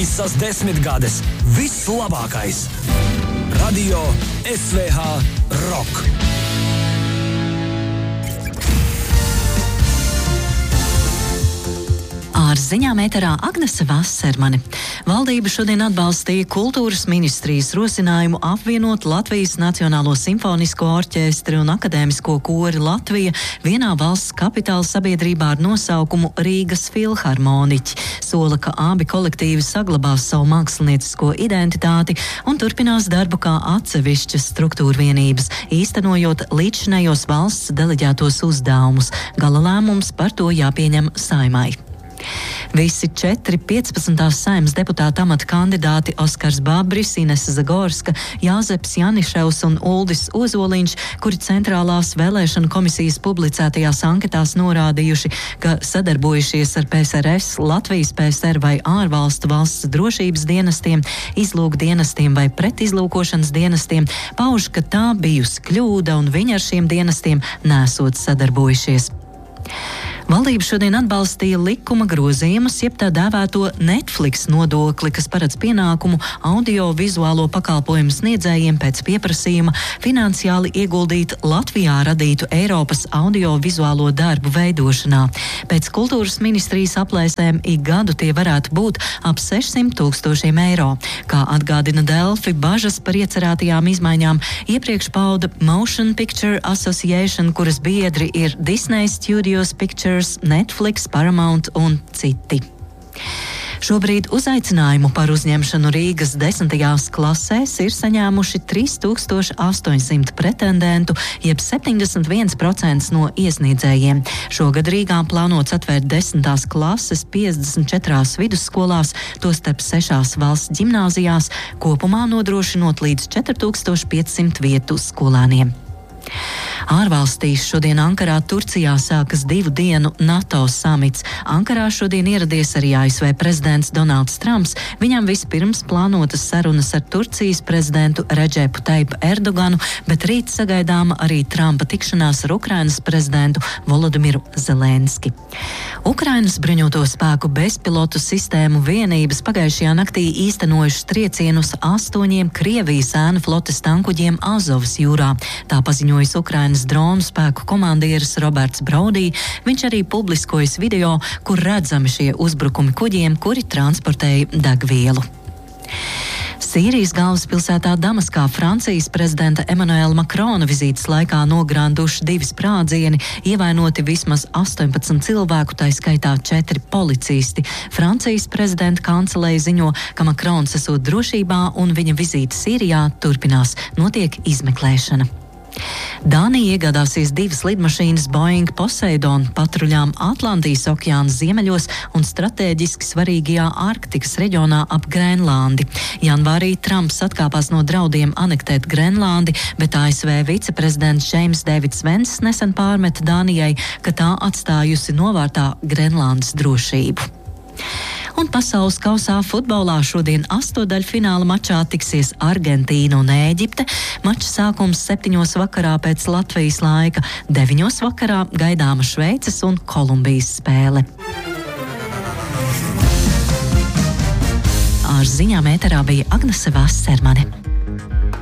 Visas 10 gades. Viss labākais. Radio SVH Rock. Ar ziņām ēterā Agnese Vasermane. Valdība šodien atbalstīja kultūras ministrijas rosinājumu apvienot Latvijas Nacionālo simfonisko orķestri un akadēmisko kori Latvija vienā valsts kapitāla sabiedrībā ar nosaukumu Rīgas filharmoniķi. Sola, ka abi kolektīvi saglabās savu māksliniecisko identitāti un turpinās darbu kā atsevišķas struktūra vienības, īstenojot līdzšinējos valsts deleģētos uzdevumus. Gala lēmums par to jāpieņem Saeimai. Visi 4 15. Saeimas deputāta amata kandidāti Oskars Babris, Inese Zagorska, Jāzeps Janiševs un Uldis Ozoliņš, kuri centrālās vēlēšanu komisijas publicētajās anketās norādījuši, ka sadarbojušies ar PSRS, Latvijas PSR vai ārvalstu valsts drošības dienestiem, izlūkdienestiem vai pretizlūkošanas dienestiem, pauž, ka tā bijusi kļūda un viņi ar šiem dienestiem nesot sadarbojušies. Valdība šodien atbalstīja likuma grozījumus, jeb tā dēvēto Netflix nodokli, kas paredz pienākumu audio-vizuālo pakalpojumu sniedzējiem pēc pieprasījuma finansiāli ieguldīt Latvijā radītu Eiropas audio-vizuālo darbu veidošanā. Pēc kultūras ministrijas aplēsēm ik gadu tie varētu būt ap 600 000 eiro. Kā atgādina Delfi, bažas par iecerētajām izmaiņām iepriekš pauda Motion Picture Association, kuras biedri ir Disney Studios Pictures, Netflix, Paramount un citi. Šobrīd uzaicinājumu par uzņemšanu Rīgas 10. klasēs ir saņēmuši 3800 pretendentu, jeb 71% no iesniedzējiem. Šogad Rīgā plānots atvērt 10. klases 54 vidusskolās, tostarp 6 valsts ģimnāzijās, kopumā nodrošinot līdz 4500 vietu skolēniem. Ārvalstīs šodien Ankarā, Turcijā sākas 2 dienu NATO samits. Ankarā šodien ieradies arī ASV prezidents Donalds Trumps. Viņam vispirms plānotas sarunas ar Turcijas prezidentu Redžepu Taipu Erdoganu, bet rīt sagaidāma arī Trumpa tikšanās ar Ukrainas prezidentu Volodimiru Zelenski. Ukrainas bruņoto spēku bezpilotu sistēmu vienības pagājušajā naktī īstenojušas triecienus 8 Krievijas ēnu flotes tankuģiem Azovas jūrā. Tā paziņojas Ukrainas dronu spēku komandieris Roberts Braudī. Viņš arī publiskojas video, kur redzami šie uzbrukumi kuģiem, kuri transportēja degvielu. Sīrijas galvaspilsētā Damaskā Francijas prezidenta Emanuela Makrona vizītes laikā nogranduši 2 sprādzieni, ievainoti vismaz 18 cilvēku, tā skaitā 4 policisti. Francijas prezidenta kancelēja ziņo, ka Makrons esot drošībā un viņa vizīte Sīrijā turpinās. Notiek izmeklēšana. Dānija iegādāsies 2 lidmašīnas Boeing Poseidon patruļām Atlantijas okeāna ziemeļos un stratēģiski svarīgajā Arktikas reģionā ap Grenlandi. Janvārī Trumps atkāpās no draudiem anektēt Grenlandi, bet ASV viceprezidents James Davids Vents nesen pārmeta Dānijai, ka tā atstājusi novārtā Grenlandes drošību. Un pasaules kausā futbolā šodien 8-daļfināla mačā tiksies Argentīna un Ēģipte. Mača sākums 7 vakarā pēc Latvijas laika, 9 vakarā gaidāma Šveices un Kolumbijas spēle. Ar ziņām ēterā bija Agnese Vasermane.